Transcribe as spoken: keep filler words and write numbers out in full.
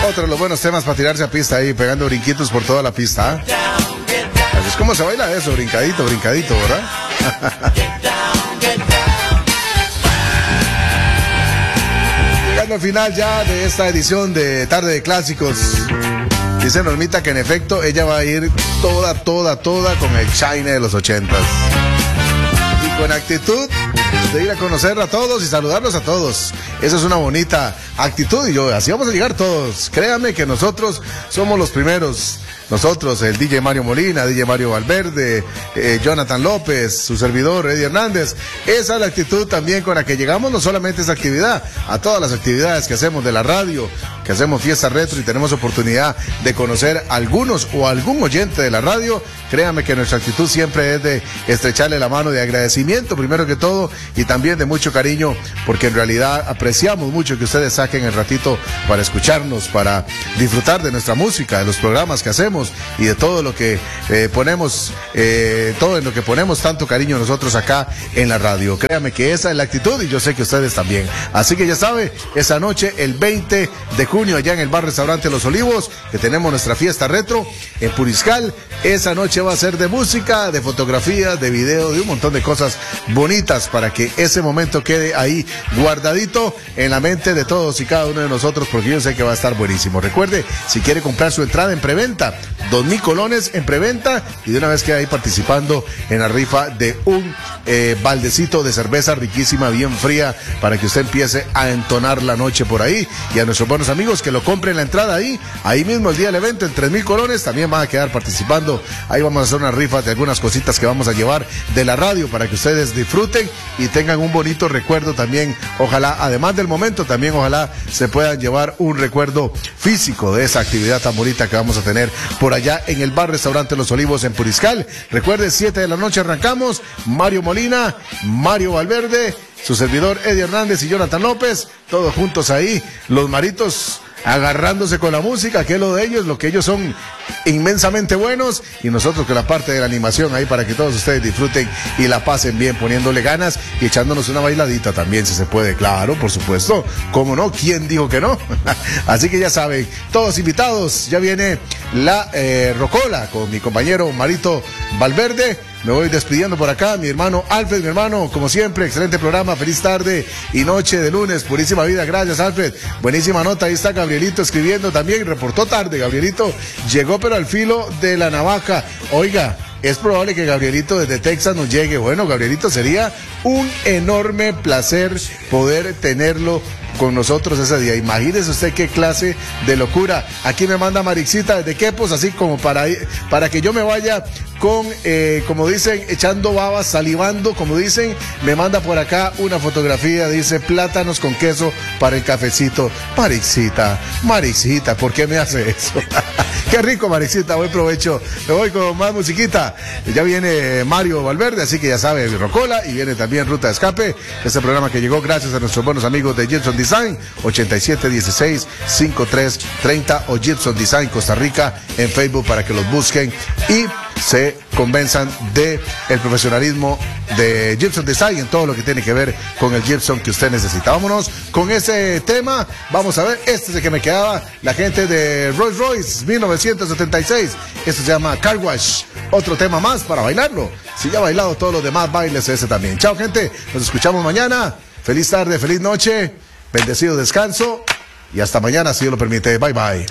Otro de los buenos temas para tirarse a pista ahí, pegando brinquitos por toda la pista. ¿eh? Así es como se baila eso, brincadito, brincadito, ¿verdad? Llegando al final ya de esta edición de Tarde de Clásicos. Dice Normita que en efecto ella va a ir toda, toda, toda con el Shine de los ochentas. Y con actitud de ir a conocer a todos y saludarlos a todos. Esa es una bonita actitud y yo, así vamos a llegar todos. Créame que nosotros somos los primeros. Nosotros, el D J Mario Molina, D J Mario Valverde, eh, Jonathan López, su servidor Eddie Hernández. Esa es la actitud también con la que llegamos, no solamente a esa actividad, a todas las actividades que hacemos de la radio, que hacemos fiesta retro y tenemos oportunidad de conocer a algunos o algún oyente de la radio. Créame que nuestra actitud siempre es de estrecharle la mano de agradecimiento, primero que todo, y también de mucho cariño, porque en realidad apreciamos mucho que ustedes saquen el ratito para escucharnos, para disfrutar de nuestra música, de los programas que hacemos y de todo lo que eh, ponemos, eh, todo en lo que ponemos tanto cariño nosotros acá en la radio. Créame que esa es la actitud y yo sé que ustedes también. Así que ya sabe, esa noche, el veinte de junio, allá en el bar restaurante Los Olivos, que tenemos nuestra fiesta retro en Puriscal. Esa noche va a ser de música, de fotografía, de video, de un montón de cosas bonitas para que ese momento quede ahí guardadito en la mente de todos y cada uno de nosotros, porque yo sé que va a estar buenísimo. Recuerde, si quiere comprar su entrada en preventa, dos mil colones en preventa y de una vez queda ahí participando en la rifa de un eh, baldecito de cerveza riquísima, bien fría, para que usted empiece a entonar la noche por ahí. Y a nuestros buenos amigos que lo compren la entrada ahí, ahí mismo el día del evento, en tres mil colones, también van a quedar participando. Ahí vamos a hacer una rifa de algunas cositas que vamos a llevar de la radio para que ustedes disfruten y tengan un bonito recuerdo también. Ojalá, además del momento, también ojalá se puedan llevar un recuerdo físico de esa actividad tan bonita que vamos a tener por allá en el bar restaurante Los Olivos en Puriscal. Recuerde, siete de la noche arrancamos. Mario Molina, Mario Valverde, su servidor Eddie Hernández y Jonathan López, todos juntos ahí, los maritos agarrándose con la música, que es lo de ellos, lo que ellos son inmensamente buenos, y nosotros con la parte de la animación ahí para que todos ustedes disfruten y la pasen bien, poniéndole ganas y echándonos una bailadita también, si se puede, claro, por supuesto, cómo no, ¿quién dijo que no? Así que ya saben, todos invitados, ya viene la eh, Rocola con mi compañero Marito Valverde. Me voy despidiendo por acá, mi hermano Alfred, mi hermano, como siempre, excelente programa, feliz tarde y noche de lunes, purísima vida, gracias Alfred, buenísima nota, ahí está Gabrielito escribiendo también, reportó tarde, Gabrielito llegó pero al filo de la navaja, oiga, es probable que Gabrielito desde Texas nos llegue, bueno Gabrielito, sería un enorme placer poder tenerlo con nosotros ese día. Imagínese usted qué clase de locura. Aquí me manda Marixita desde Quepos, así como para, para que yo me vaya con, eh, como dicen, echando babas, salivando, como dicen, me manda por acá una fotografía, dice plátanos con queso para el cafecito. Marixita, Marixita, ¿por qué me hace eso? Qué rico, Marixita, buen provecho. Me voy con más musiquita. Ya viene Mario Valverde, así que ya sabe, Rocola, y viene también Ruta de Escape, este programa que llegó gracias a nuestros buenos amigos de Gibson Design, ochenta y siete dieciséis cincuenta y tres treinta o Gibson Design Costa Rica en Facebook para que los busquen y se convenzan de el profesionalismo de Gibson Design en todo lo que tiene que ver con el Gibson que usted necesita. Vámonos con ese tema, vamos a ver, este es el que me quedaba, la gente de Rolls Royce mil novecientos setenta y seis, esto se llama Car Wash, otro tema más para bailarlo, si ya ha bailado todos los demás bailes, ese también. Chao gente, nos escuchamos mañana, feliz tarde, feliz noche, bendecido descanso y hasta mañana si Dios lo permite, bye bye.